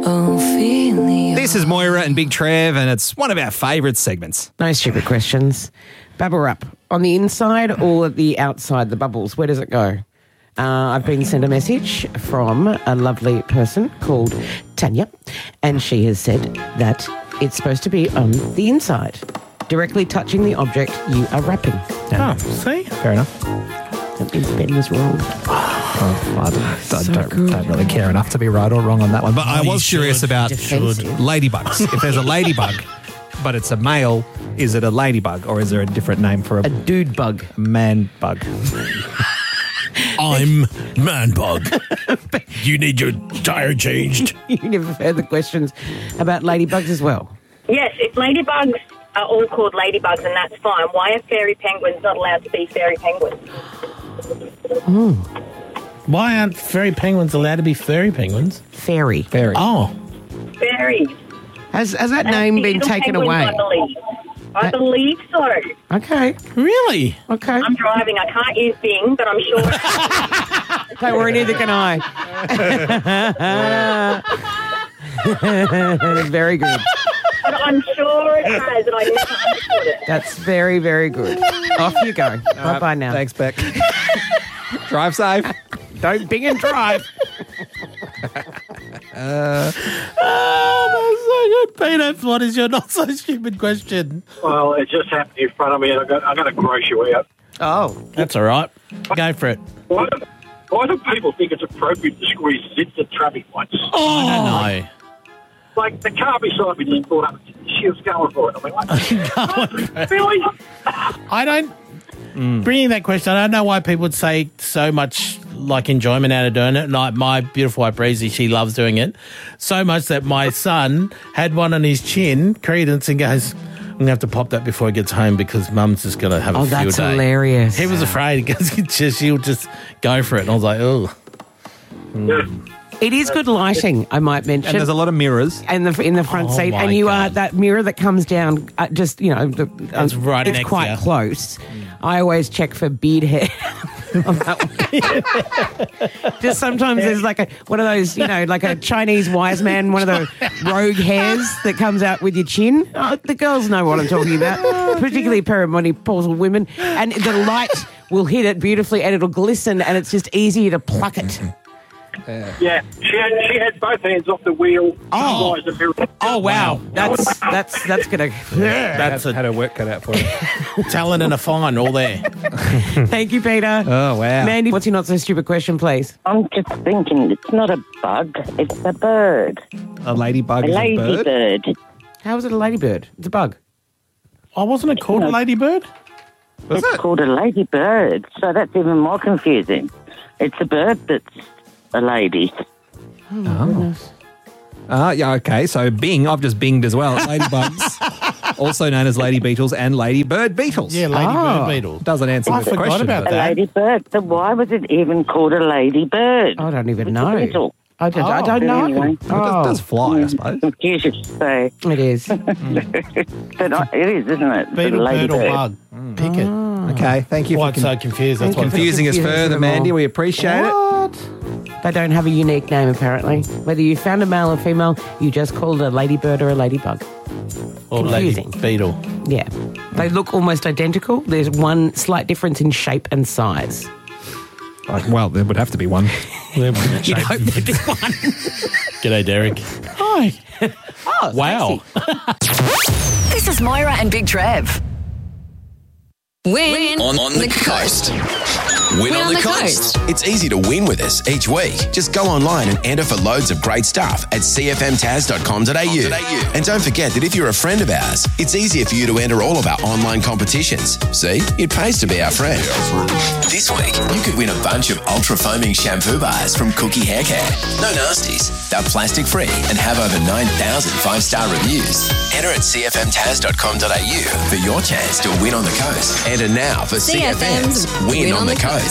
Ophelia. This is Moira and Big Trev, and it's one of our favourite segments. No stupid questions. Bubble up. On the inside or the outside, the bubbles? Where does it go? I've been sent a message from a lovely person called Tanya, and she has said that it's supposed to be on the inside, directly touching the object you are wrapping. Oh, see? Fair enough. That means Ben was wrong. I don't really care enough to be right or wrong on that one. But I was curious about ladybugs. If there's a ladybug, but it's a male, is it a ladybug or is there a different name for A dude bug. man bug? I'm man bug. You need your tire changed. You never heard the questions about ladybugs as well? Yes, if ladybugs are all called ladybugs, and that's fine, why are fairy penguins not allowed to be fairy penguins? Why aren't fairy penguins allowed to be fairy penguins? Fairy. Fairy. Oh. Fairies. Has that name been Little taken penguins, away? I believe so. Okay. Really? Okay. I'm driving. I can't use Bing, but I'm sure. Don't worry, neither can I. Very good. But I'm sure it has, and I never understood it. That's very, very good. Off you go. Bye-bye now. Thanks, Beck. Drive safe. Don't bing and drive. Oh, that's so good. Peter, what is your not so stupid question? Well, it just happened in front of me, and I'm going to gross you out. Oh. That's all right. Go for it. Why do people think it's appropriate to squeeze zips at traffic lights? Oh. I don't know. Like, the car beside me just pulled up. She was going for it. I'm like, really? I don't... Bringing that question, I don't know why people would say so much like enjoyment out of doing it. Like my beautiful wife Breezy, she loves doing it so much that my son had one on his chin, Credence, and goes, I'm going to have to pop that before he gets home because Mum's just going to have a field day. Oh, that's hilarious. He was afraid because she'll just go for it. And I was like, oh. It is good lighting, I might mention. And there's a lot of mirrors. And in the front seat, my and you God. are that mirror that comes down. Just It's right It's next quite to you. close. I always check for beard hair on that one. Just sometimes there's like one of those, like a Chinese wise man, one of the rogue hairs that comes out with your chin. Oh, the girls know what I'm talking about, particularly perimenopausal women. And the light will hit it beautifully, and it'll glisten, and it's just easier to pluck it. Yeah, she had both hands off the wheel. Oh. Oh wow, that's gonna. That's Had her work cut out for her. talent and a fine all there. Thank you, Peter. Oh, wow. Mandy, what's your not so stupid question, please? I'm just thinking, it's not a bug, it's a bird. A ladybug A is a lazy bird? bird. How is it a ladybird? It's a bug. Oh, wasn't it called a ladybird? It's called a ladybird, so that's even more confusing. It's a bird that's a lady. Yeah, okay. So Bing, I've just binged as well. Ladybugs, also known as lady beetles and ladybird beetles. Yeah, ladybird beetle. Doesn't answer I the forgot question. about but- that. A ladybird. So why was it even called a ladybird? I don't even It's a know. beetle. I don't know. Anyway. It does fly, I suppose. Confusing to say. It is. But it is, isn't it? It's a Beetle, bird, or ladybird. bug. Pick it. Okay, thank you Why for it's so confused. That's why. confusing us confusing us further, a bit Mandy. more. We appreciate it. What? They don't have a unique name, apparently. Whether you found a male or female, you just called it a ladybird or a ladybug. Or lady confusing. beetle. Yeah. They look almost identical. There's one slight difference in shape and size. Well, there would have to be one. You'd hope there'd be one. G'day, Derek. Hi. Oh, Wow. sexy. This is Moira and Big Trev. Win On the coast. Win on the coast. It's easy to win with us each week. Just go online and enter for loads of great stuff at cfmtaz.com.au. And don't forget that if you're a friend of ours, it's easier for you to enter all of our online competitions. See, it pays to be our friend. This week, you could win a bunch of ultra foaming shampoo bars from Cookie Hair Care. No nasties. They're plastic free and have over 9,000 5-star reviews. Enter at cfmtaz.com.au for your chance to win on the coast. Enter now for CFM's Win on the Coast.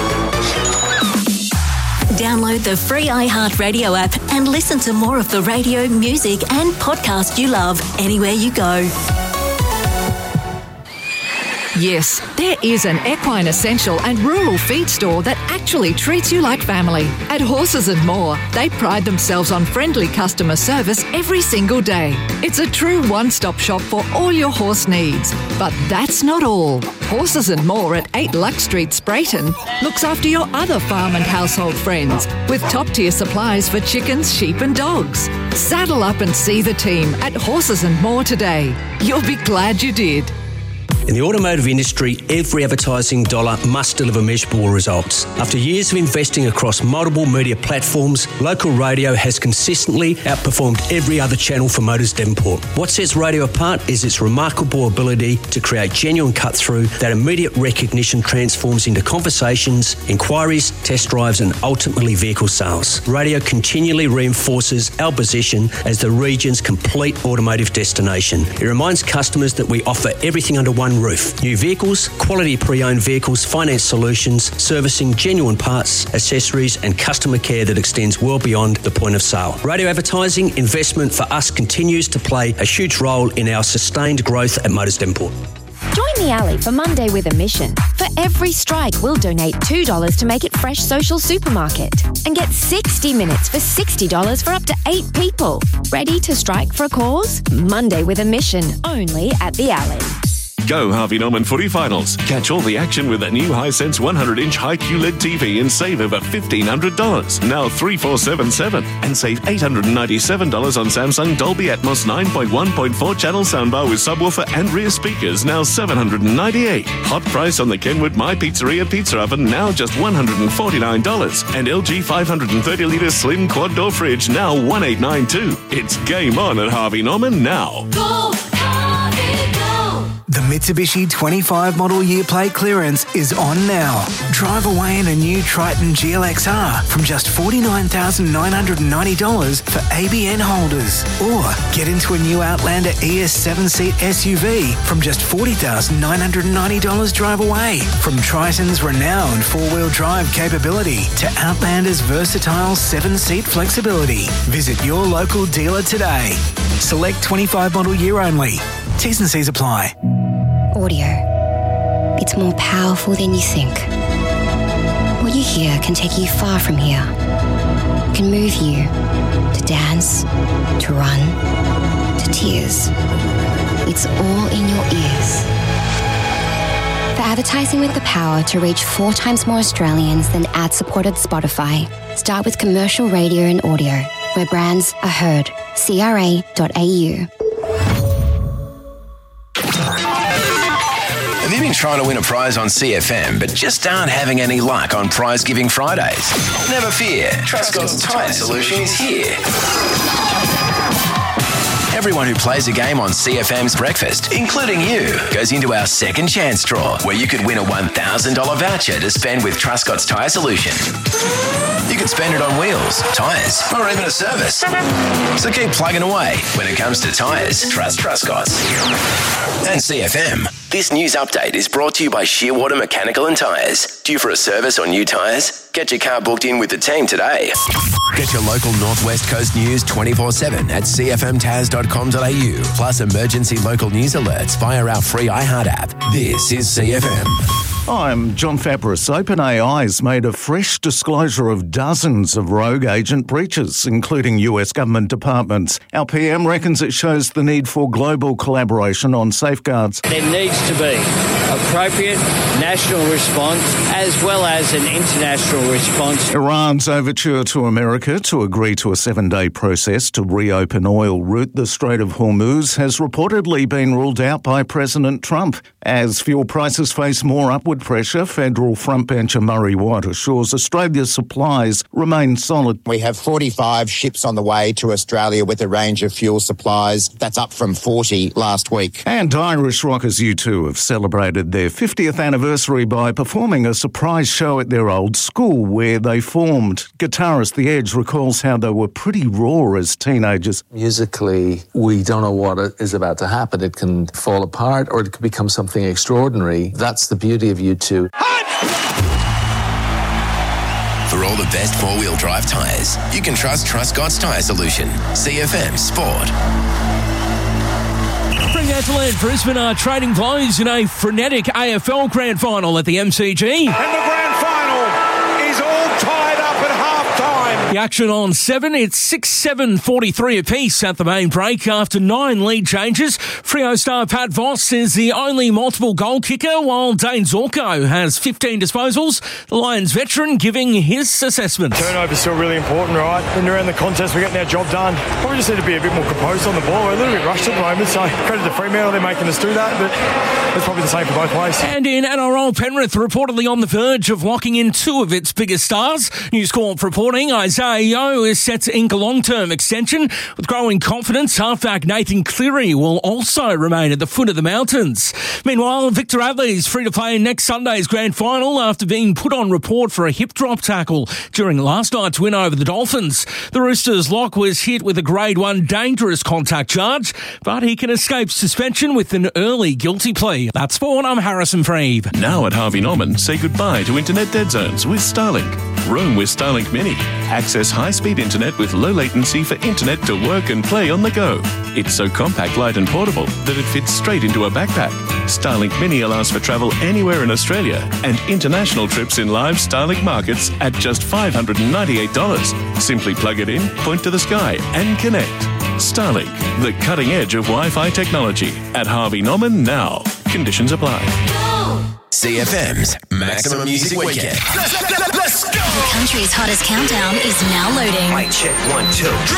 Download the free iHeartRadio app and listen to more of the radio, music and podcast you love anywhere you go. Yes, there is an equine essential and rural feed store that actually treats you like family. At Horses and More, they pride themselves on friendly customer service every single day. It's a true one-stop shop for all your horse needs. But that's not all. Horses and More at 8 Lux Street, Sprayton, looks after your other farm and household friends with top-tier supplies for chickens, sheep and dogs. Saddle up and see the team at Horses and More today. You'll be glad you did. In the automotive industry, every advertising dollar must deliver measurable results. After years of investing across multiple media platforms, local radio has consistently outperformed every other channel for Motors Devonport. What sets radio apart is its remarkable ability to create genuine cut-through that immediate recognition transforms into conversations, inquiries, test drives and ultimately vehicle sales. Radio continually reinforces our position as the region's complete automotive destination. It reminds customers that we offer everything under one roof. New vehicles, quality pre-owned vehicles, finance solutions, servicing, genuine parts, accessories and customer care that extends well beyond the point of sale. Radio advertising investment for us continues to play a huge role in our sustained growth at Motors Devonport. Join the Alley for Monday with a mission. For every strike, we'll donate $2 to Make It Fresh Social Supermarket and get 60 minutes for $60 for up to 8 people. Ready to strike for a cause? Monday with a mission, only at the Alley. Go Harvey Norman footy finals. Catch all the action with a new Hisense 100-inch high QLED TV and save over $1,500. Now 3477 and save $897 on Samsung Dolby Atmos 9.1.4 channel soundbar with subwoofer and rear speakers, now $798. Hot price on the Kenwood My Pizzeria pizza oven, now just $149. And LG 530-litre slim quad door fridge, now $1,892. It's game on at Harvey Norman now. Go Harvey, go! The Mitsubishi 25 model year plate clearance is on now. Drive away in a new Triton GLXR from just $49,990 for ABN holders. Or get into a new Outlander ES 7-seat SUV from just $40,990 drive away. From Triton's renowned four-wheel drive capability to Outlander's versatile 7-seat flexibility. Visit your local dealer today. Select 25 model year only. T's and C's apply. Audio. It's more powerful than you think. What you hear can take you far from here. It can move you to dance, to run, to tears. It's all in your ears. For advertising with the power to reach 4 times more Australians than ad-supported Spotify, start with commercial radio and audio, where brands are heard. CRA.au. Have you been trying to win a prize on CFM but just aren't having any luck on Prize Giving Fridays? Never fear, Trustcott's Tyre Solution is here. Everyone who plays a game on CFM's Breakfast, including you, goes into our second chance draw where you could win a $1,000 voucher to spend with Trustcott's Tyre Solution. You could spend it on wheels, tyres, or even a service. So keep plugging away. When it comes to tyres, trust Trustcott's. And CFM. This news update is brought to you by Shearwater Mechanical and Tyres. Due for a service or new tyres? Get your car booked in with the team today. Get your local Northwest Coast news 24/7 at cfmtaz.com.au. Plus emergency local news alerts via our free iHeart app. This is CFM. I'm John Fabris. OpenAI's made a fresh disclosure of dozens of rogue agent breaches, including US government departments. Our PM reckons it shows the need for global collaboration on safeguards. There needs to be appropriate national response as well as an international response. Iran's overture to America to agree to a 7-day process to reopen oil route the Strait of Hormuz has reportedly been ruled out by President Trump. As fuel prices face more upward pressure, federal frontbencher Murray Watt assures Australia's supplies remain solid. We have 45 ships on the way to Australia with a range of fuel supplies. That's up from 40 last week. And Irish rockers U2 have celebrated their 50th anniversary by performing a surprise show at their old school where they formed. Guitarist The Edge recalls how they were pretty raw as teenagers. Musically, we don't know what is about to happen. It can fall apart or it could become something extraordinary. That's the beauty of U2. For all the best four-wheel drive tyres, you can trust Trustcott's Tyre Solution. CFM Sport. Bring Adelaide, Brisbane are trading blows in a frenetic AFL Grand Final at the MCG. And the Grand Final is all tied up at half-time. The action on 7, it's 6-7, 43 apiece at the main break after 9 lead changes. Freo star Pat Voss is the only multiple goal kicker, while Dane Zorko has 15 disposals. The Lions veteran giving his assessment. Turnover's still really important, right? And around the contest, we're getting our job done. Probably just need to be a bit more composed on the ball. We're a little bit rushed at the moment, so credit to Fremantle, they're making us do that, but it's probably the same for both ways. And in NRL, Penrith reportedly on the verge of locking in 2 of its biggest stars. News Corp reporting Isaiah Yeo is set to ink a long-term extension. With growing confidence, halfback Nathan Cleary will also remain at the foot of the mountains. Meanwhile, Victor Adley is free to play in next Sunday's grand final after being put on report for a hip drop tackle during last night's win over the Dolphins. The Roosters' lock was hit with a Grade 1 dangerous contact charge, but he can escape suspension with an early guilty plea. That's Sport. I'm Harrison Freeve. Now at Harvey Norman, say goodbye to internet dead zones with Starlink. Roam with Starlink Mini. Access high-speed internet with low latency for internet to work and play on the go. It's so compact, light and portable that it fits straight into a backpack. Starlink Mini allows for travel anywhere in Australia and international trips in live Starlink markets at just $598. Simply plug it in, point to the sky and connect. Starlink, the cutting edge of Wi-Fi technology. At Harvey Norman now. Conditions apply. CFM's Maximum Music Weekend. The country's hottest countdown is now loading. Mic check 1, 2.